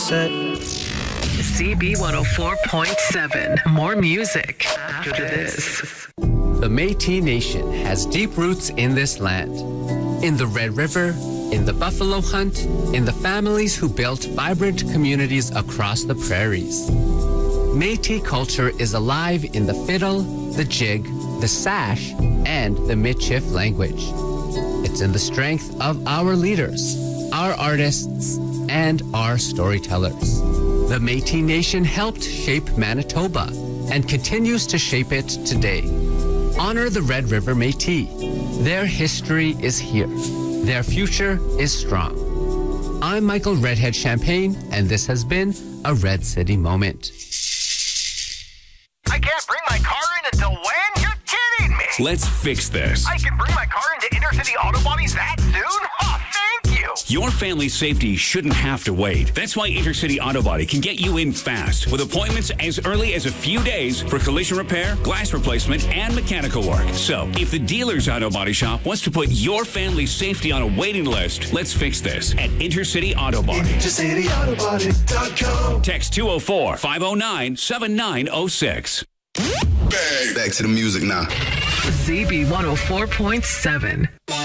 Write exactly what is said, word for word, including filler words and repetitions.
said. C B one oh four point seven. More music after this. The Métis Nation has deep roots in this land. In the Red River, in the buffalo hunt, in the families who built vibrant communities across the prairies. Métis culture is alive in the fiddle, the jig, the sash, and the Michif language. It's in the strength of our leaders, our artists, and our storytellers. The Métis Nation helped shape Manitoba and continues to shape it today. Honor the Red River Métis. Their history is here. Their future is strong. I'm Michael Redhead Champagne, and this has been a Red City Moment. I can't bring my car in until when? You're kidding me! Let's fix this. I can bring my car into Intercity Auto Bodies that soon? Oh, thank you! Your family's safety shouldn't have to wait. That's why Intercity Auto Body can get you in fast with appointments as early as a few days for collision repair, glass replacement, and mechanical work. So, if the dealer's auto body shop wants to put your family's safety on a waiting list, let's fix this at Intercity Auto Body. Intercity Auto Body dot com. Text two oh four, five oh nine, seven nine oh six. Back to the music now. Z B one oh four point seven.